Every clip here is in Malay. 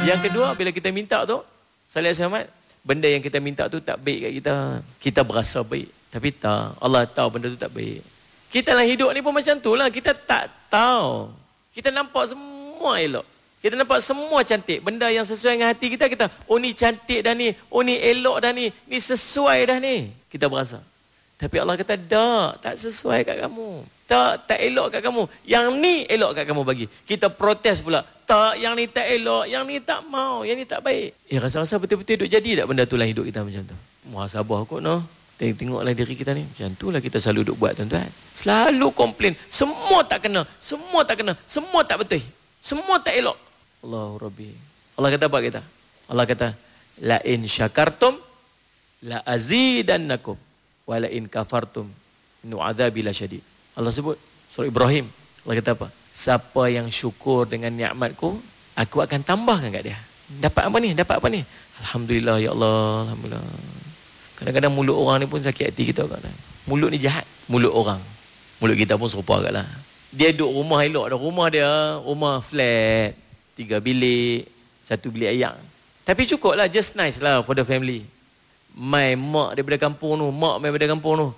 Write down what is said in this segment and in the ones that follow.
Yang kedua, bila kita minta tu, Salih Ahmad, benda yang kita minta tu tak baik kat kita. Kita berasa baik. Tapi tak. Allah tahu benda tu tak baik. Kita dalam hidup ni pun macam tu lah. Kita tak tahu. Kita nampak semua elok. Kita nampak semua cantik. Benda yang sesuai dengan hati kita, kita, oh ni cantik dah ni. Oh ni elok dah ni. Ni sesuai dah ni. Kita berasa. Tapi Allah kata, tak sesuai kat kamu. Tak elok kat kamu. Yang ni elok kat kamu bagi. Kita protes pula. Tak, yang ni tak elok. Yang ni tak mau. Yang ni tak baik. Rasa-rasa betul-betul duk jadi tak benda tu lah hidup kita macam tu. Muhasabah kot noh. Tengoklah diri kita ni. Macam tu lah kita selalu duk buat tuan-tuan. Selalu komplain. Semua tak kena. Semua tak kena. Semua tak betul. Semua tak elok. Allahu Rabbi. Allah kata apa kita? Allah kata, la in syakartum la azidannakum wa la in kafartum innu adzabi lasyadid. Allah sebut surah Ibrahim. Allah kata apa? Siapa yang syukur dengan nikmatku, aku akan tambahkan kat dia. Dapat apa ni? Dapat apa ni? Alhamdulillah ya Allah, alhamdulillah. Kadang-kadang mulut orang ni pun sakit hati kita kadang. Mulut ni jahat, mulut orang. Mulut kita pun serupa agaklah. Dia duduk rumah elok dah. Rumah dia, rumah flat, 3 bilik, 1 bilik ayam. Tapi cukup lah, just nice lah for the family. Mai mak daripada kampung tu, mak mai daripada kampung tu.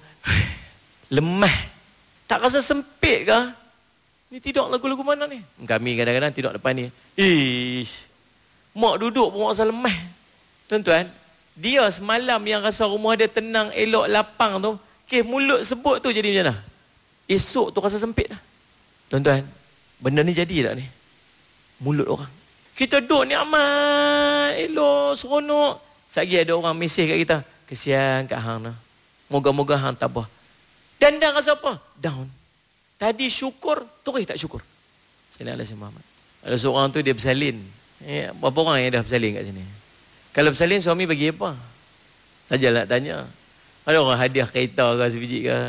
Lemah. Tak rasa sempit ke? Ni tidur lagu-lagu mana ni? Kami kadang-kadang tidur depan ni. Ish. Mak duduk pun rasa lemah. Tuan-tuan, dia semalam yang rasa rumah dia tenang, elok, lapang tu, mulut sebut tu jadi macam mana? Esok tu rasa sempit dah. Tuan-tuan, benda ni jadi tak ni? Mulut orang. Kita duduk ni amat, elok, seronok. Sekali ada orang mesej kat kita, kesian kat hang lah. Moga-moga hang tabah. Dan rasa apa? Down. Tadi syukur, terus tak syukur. Sayyidina Ali Muhammad. Ada seorang tu dia bersalin. Berapa orang yang dah bersalin kat sini? Kalau bersalin suami bagi apa? Sajalah tanya. Ada orang hadiah kereta ke sebiji ke?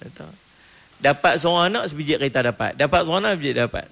Dapat seorang anak sebiji kereta dapat. Dapat seorang anak sebiji dapat.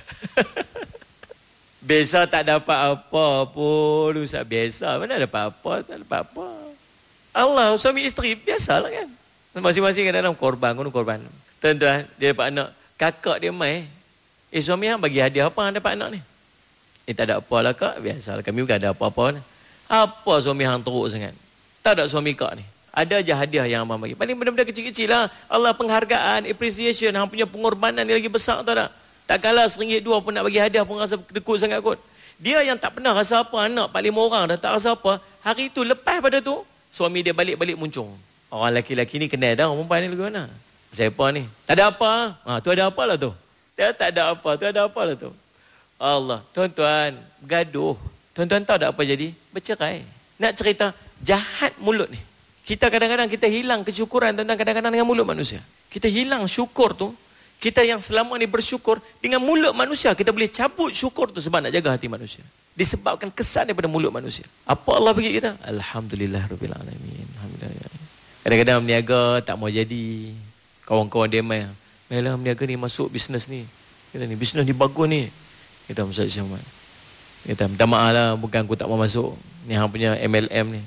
Biasa tak dapat apa pun. Ustaz biasa. Mana dapat apa? Tak dapat apa. Allah, suami isteri biasalah kan. Masing-masing kadang-kadang korban. Tuan-tuan, dia dapat anak. Kakak dia mai. Suami hang bagi hadiah apa hang dapat anak ni? Tak ada apa lah kak. Biasalah. Kami bukan ada apa-apa. Apa suami hang teruk sangat? Tak ada suami kak ni. Ada je hadiah yang abang bagi. Paling benda-benda kecil-kecil lah. Allah penghargaan, appreciation. Hang punya pengorbanan dia lagi besar tak tak? Tak kalah RM1, RM2 pun nak bagi hadiah pun rasa dekut sangat kot. Dia yang tak pernah rasa apa, anak 4-5 orang dah tak rasa apa. Hari tu lepas pada tu, suami dia balik-balik muncung. Orang lelaki-lelaki ni kenal dah orang perempuan ni lagu mana? Siapa ni? Tak ada apa. Tu ada apa lah tu? Dia tak ada apa, tu ada apa lah tu? Allah. Tuan-tuan, bergaduh. Tuan-tuan tahu tak apa jadi? Bercerai. Nak cerita, jahat mulut ni. Kita kadang-kadang kita hilang kesyukuran tuan-tuan kadang-kadang dengan mulut manusia. Kita hilang syukur tu. Kita yang selama ni bersyukur dengan mulut manusia, kita boleh cabut syukur tu sebab nak jaga hati manusia. Disebabkan kesan daripada mulut manusia. Apa Allah bagi kita? Alhamdulillah Rabbil Alamin. Alhamdulillah. Kadang-kadang berniaga tak mau jadi. Kawan-kawan dia mai. Mailah berniaga ni masuk bisnes ni. Kita ni bisnes ni bagus ni. Kita Ustaz Syahmat. Kita minta maaf lah, bukan aku tak mau masuk. Ni hang punya MLM ni.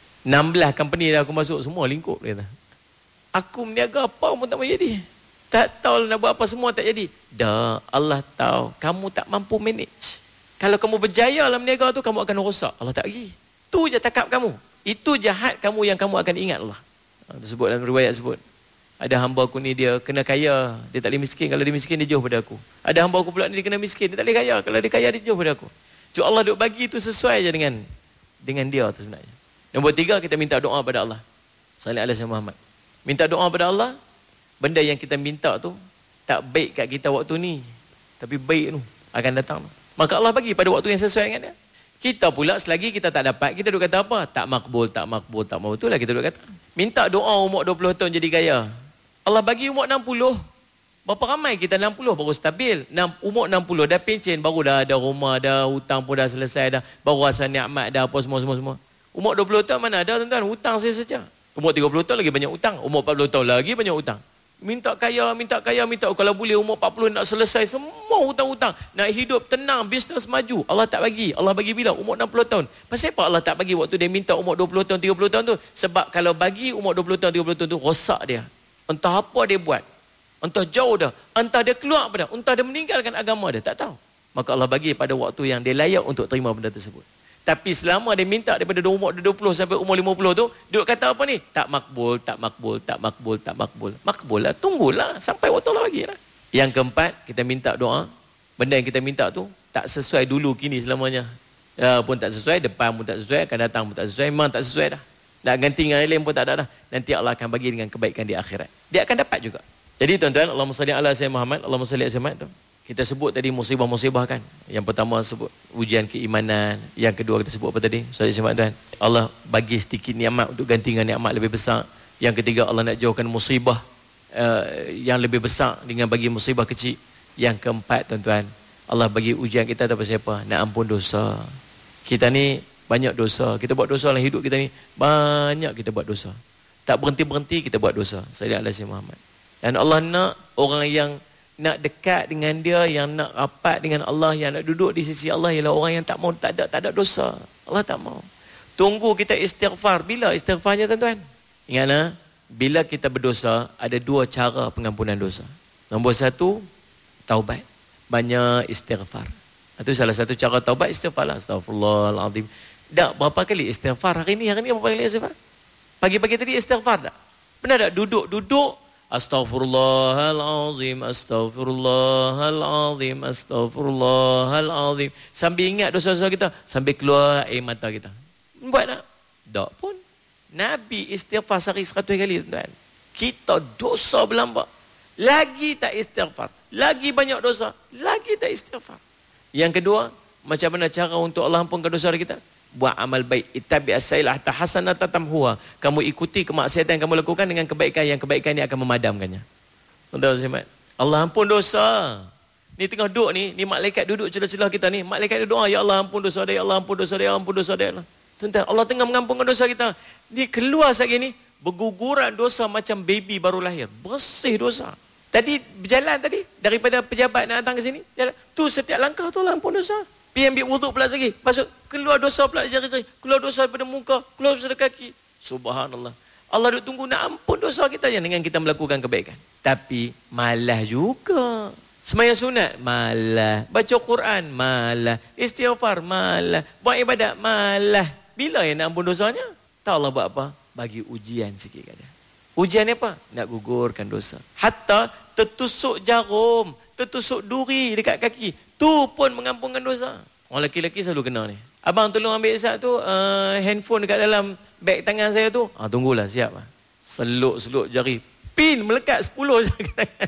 16 company dah aku masuk, semua lingkup dia kata. Aku berniaga apa pun tak mau jadi. Tak tahu nak buat apa, semua tak jadi. Dah, Allah tahu kamu tak mampu manage. Kalau kamu berjaya dalam berniaga tu, kamu akan rosak. Allah tak bagi. Itu je takap kamu. Itu jahat kamu yang kamu akan ingat Allah. Sebut dalam riwayat sebut. Ada hamba aku ni dia kena kaya, dia tak boleh miskin. Kalau dia miskin dia jauh pada aku. Ada hamba aku pula ni dia kena miskin, dia tak boleh kaya. Kalau dia kaya dia jauh pada aku. Cuma Allah duk bagi itu sesuai je dengan dia tu sebenarnya. Nombor 3, kita minta doa pada Allah. Salih alaihi Muhammad. Minta doa pada Allah. Benda yang kita minta tu tak baik kat kita waktu ni, tapi baik tu akan datang. Maka Allah bagi pada waktu yang sesuai dengan dia. Kita pula selagi kita tak dapat, kita duk kata apa? Tak makbul. Itulah kita duk kata. Minta doa umur 20 tahun jadi kaya. Allah bagi umur 60. Berapa ramai kita 60 baru stabil. Umur 60 dah pencen, baru dah ada rumah, dah hutang pun dah selesai dah, baru rasa nikmat dah apa semua. Umur 20 tahun mana ada tuan-tuan, hutang saya saja. Umur 30 tahun lagi banyak hutang, umur 40 tahun lagi banyak hutang. Minta kaya, kalau boleh umur 40 nak selesai semua hutang-hutang, nak hidup tenang, bisnes maju. Allah tak bagi. Allah bagi bila? Umur 60 tahun. Pasal apa Allah tak bagi waktu dia minta umur 20 tahun, 30 tahun tu? Sebab kalau bagi umur 20 tahun, 30 tahun tu, rosak dia. Entah apa dia buat. Entah jauh dah. Entah dia keluar pada. Entah dia meninggalkan agama dia. Tak tahu. maka Allah bagi pada waktu yang dia layak untuk terima benda tersebut. Tapi selama dia minta daripada umur 20 sampai umur 50 tu, duk kata apa ni? Tak makbul, tak makbul, tak makbul, tak makbul. Makbul lah, tunggulah sampai waktu Allah bagi lah. Yang keempat, kita minta doa. Benda yang kita minta tu tak sesuai dulu kini selamanya. Pun tak sesuai, depan pun tak sesuai, akan datang pun tak sesuai, memang tak sesuai dah. Nak ganti dengan lain pun tak ada dah. Nanti Allah akan bagi dengan kebaikan di akhirat. Dia akan dapat juga. Jadi tuan-tuan, Allahumma salli ala sayyidina Muhammad, Allahumma salli ala sayyidina Muhammad tu. Kita sebut tadi musibah-musibah kan. Yang pertama sebut ujian keimanan. Yang kedua kita sebut apa tadi? Salli ala tuan. Allah bagi sedikit nikmat untuk ganti dengan nikmat lebih besar. Yang ketiga Allah nak jauhkan musibah yang lebih besar dengan bagi musibah kecil. Yang keempat tuan-tuan, Allah bagi ujian kita atas siapa? Nak ampun dosa. Kita ni banyak dosa. Kita buat dosa dalam hidup kita ni. Banyak kita buat dosa. Tak berhenti-berhenti kita buat dosa. Salli ala sayyidina Muhammad. Dan Allah nak orang yang nak dekat dengan dia, yang nak rapat dengan Allah, yang nak duduk di sisi Allah ialah orang yang tak mau, tak ada dosa. Allah tak mau. Tunggu kita istighfar. Bila istighfarnya tuan-tuan? Ingatlah, bila kita berdosa, ada dua cara pengampunan dosa. Nombor satu, taubat. Banyak istighfar. Itu salah satu cara taubat, istighfar lah. Astaghfirullahaladzim. Tak, berapa kali istighfar hari ni? Hari ni berapa kali istighfar? Pagi-pagi tadi istighfar tak? Benar tak? Duduk. Astaghfirullahalazim, astaghfirullahalazim, astaghfirullahalazim. Sambil ingat dosa-dosa kita, sambil keluar air mata kita. Buat tak? Tak pun. Nabi istighfar sehari 100 kali, tuan. Kita dosa berlambak. Lagi tak istighfar. Lagi banyak dosa. Lagi tak istighfar. Yang kedua, macam mana cara untuk Allah ampunkan dosa kita? Buat amal baik. Ittabi as-sayyi'ah hasanatan tamhuha. Kamu ikuti kemaksiatan yang kamu lakukan dengan kebaikan, yang kebaikan ini akan memadamkannya. Tuan-tuan, Allah ampun dosa. Ni tengah duduk ni malaikat duduk celah-celah kita ni. Malaikat doa, ya Allah ampun dosa dia, ya Allah ampun dosa dia, ya ampun dosa dia. Tuan-tuan, Allah tengah mengampunkan dosa kita. Ni keluar sekali ni, berguguran dosa macam baby baru lahir. Bersih dosa. Tadi berjalan tadi, daripada pejabat nak datang ke sini, jalan. Tu setiap langkah tu Allah ampun dosa. Pergi ambil wuduk pula lagi. Masuk, keluar dosa pula jari-jari. Keluar dosa daripada muka. Keluar dosa dari kaki. Subhanallah. Allah duk tunggu nak ampun dosa kita je dengan kita melakukan kebaikan. Tapi malah juga. Sembahyang sunat, malah. Baca Quran, malah. Istighfar, malah. Buat ibadat, malah. Bila yang nak ampun dosanya? Tahu Allah buat apa? Bagi ujian sikit kat dia. Ujian apa? Nak gugurkan dosa. Hatta tertusuk jarum, tertusuk duri dekat kaki. Tu pun mengampunkan dosa. Orang lelaki-lelaki selalu kena ni. Abang tolong ambil satu handphone dekat dalam beg tangan saya tu. Tunggulah, siap. Seluk-seluk jari. Pin melekat 10 je.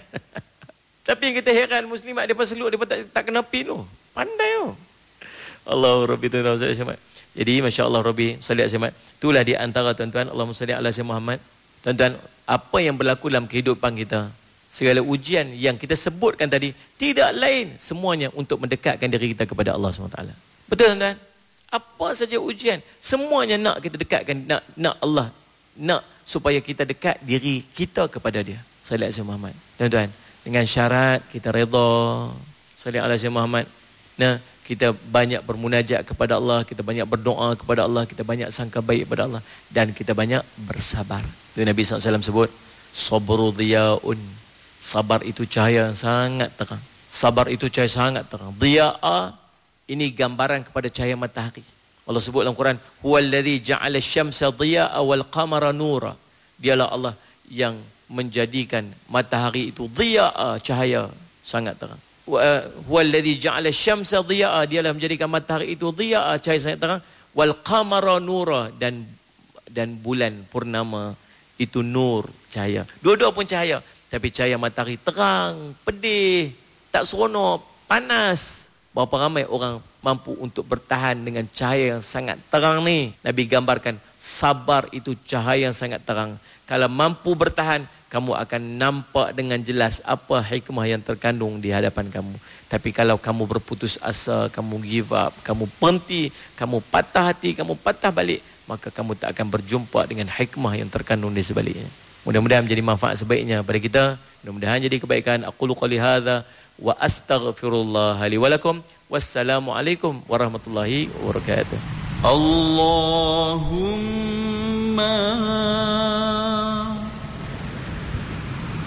Tapi yang kita heran muslimat, dia seluk, dia tak kena pin tu. Pandai tu. Allah Rabbi Tuhan Rasulullah. Jadi Masya Allah Rabbi Salih Asyamat. Itulah di antara tuan-tuan. Allahumma salli ala sayyidina Muhammad. Tuan-tuan, apa yang berlaku dalam kehidupan kita, segala ujian yang kita sebutkan tadi, tidak lain semuanya untuk mendekatkan diri kita kepada Allah SWT. Betul tuan-tuan? Apa saja ujian, semuanya nak kita dekatkan, nak Allah, nak supaya kita dekat diri kita kepada dia. Salih ala Muhammad. Tuan-tuan, dengan syarat kita redha. Salih ala Muhammad. Nah, kita banyak bermunajat kepada Allah, kita banyak berdoa kepada Allah, kita banyak sangka baik kepada Allah, dan kita banyak bersabar. Itu Nabi SAW sebut, sabru dhiyaun. Sabar itu cahaya yang sangat terang. Sabar itu cahaya sangat terang. Dhiya'a, ini gambaran kepada cahaya matahari. Allah sebut dalam Quran, huwallazi ja'ala asy-syamsa dhiya'a wal qamara nura. Dialah Allah yang menjadikan matahari itu dhiya'a, cahaya sangat terang. Huwallazi ja'ala asy-syamsa dhiya'a, dialah menjadikan matahari itu dhiya'a, cahaya sangat terang, wal qamara nura, dan bulan purnama itu nur, cahaya. Dua-dua pun cahaya. Tapi cahaya matahari terang, pedih, tak seronok, panas. Berapa ramai orang mampu untuk bertahan dengan cahaya yang sangat terang ni? Nabi gambarkan, sabar itu cahaya yang sangat terang. Kalau mampu bertahan, kamu akan nampak dengan jelas apa hikmah yang terkandung di hadapan kamu. Tapi kalau kamu berputus asa, kamu give up, kamu berhenti, kamu patah hati, kamu patah balik, maka kamu tak akan berjumpa dengan hikmah yang terkandung di sebaliknya. Mudah-mudahan menjadi manfaat sebaiknya pada kita. Mudah-mudahan jadi kebaikan. Aqulu qali hadza wa astaghfirullah li wa lakum. Wassalamualaikum warahmatullahi wabarakatuh. Allahumma